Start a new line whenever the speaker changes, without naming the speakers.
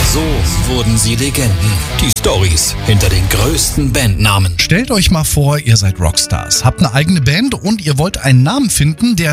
So wurden sie Legenden. Die Storys hinter den größten Bandnamen.
Stellt euch mal vor, ihr seid Rockstars, habt eine eigene Band und ihr wollt einen Namen finden, der